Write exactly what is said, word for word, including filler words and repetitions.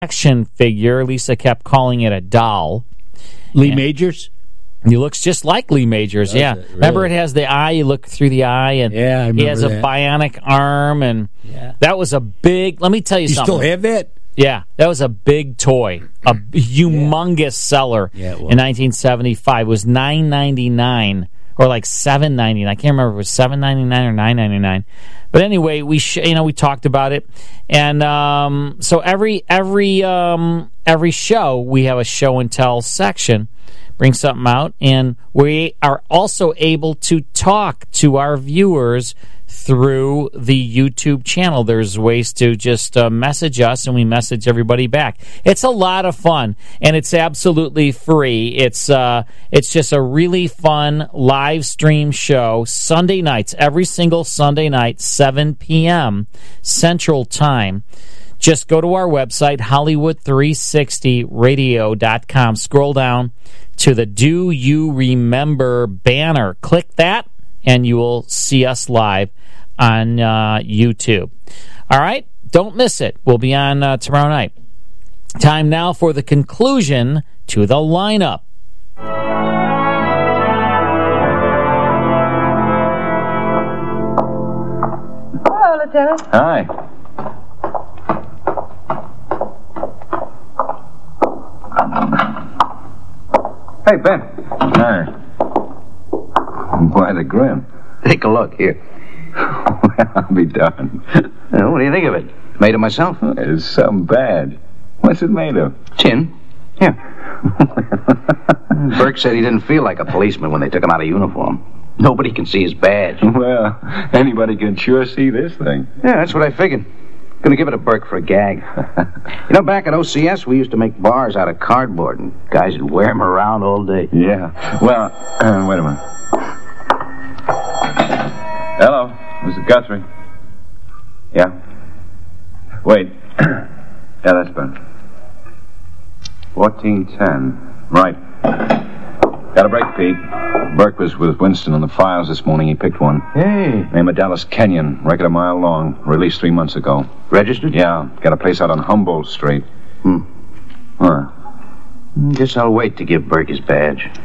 action figure. Lisa kept calling it a doll. Lee and Majors? He looks just like Lee Majors, Does yeah. it? Really? Remember, it has the eye. You look through the eye, and Yeah, I he remember has a that. bionic arm, and Yeah. that was a big. Let me tell you, You something. still have that? Yeah, that was a big toy, a humongous seller Yeah, it was. in nineteen seventy-five. It was nine ninety-nine or like seven ninety-nine. I can't remember if it was seven ninety-nine or nine ninety-nine. But anyway, we sh- you know we talked about it, and um, so every every um, every show we have a show and tell section. Bring something out, and we are also able to talk to our viewers through the YouTube channel. There's ways to just uh, message us, and we message everybody back. It's a lot of fun, and it's absolutely free. It's uh, it's just a really fun live stream show Sunday nights, every single Sunday night, seven p.m. Central Time. Just go to our website, Hollywood three sixty radio dot com. Scroll down to the Do You Remember banner. Click that, and you will see us live on uh, YouTube. All right? Don't miss it. We'll be on uh, tomorrow night. Time now for the conclusion to the lineup. Hello, Lieutenant. Hi. Hey, Ben. Hi. Why the grin? Take a look here. Well, I'll be darned. Well, what do you think of it? Made it myself. It's something bad. What's it made of? Tin. Yeah. Burke said he didn't feel like a policeman when they took him out of uniform. Nobody can see his badge. Well, anybody can sure see this thing. Yeah, that's what I figured. Gonna give it to Burke for a gag. You know, back at O C S, we used to make bars out of cardboard, and guys would wear them around all day. Yeah. Well, uh, wait a minute. Hello, Mister Guthrie. Yeah? Wait. Yeah, that's better. fourteen ten. Right. Got a break, Pete. Burke was with Winston on the files this morning. He picked one. Hey. Name of Dallas Kenyon. Record a mile long. Released three months ago. Registered? Yeah. Got a place out on Humboldt Street. Hmm. Huh. Guess I'll wait to give Burke his badge.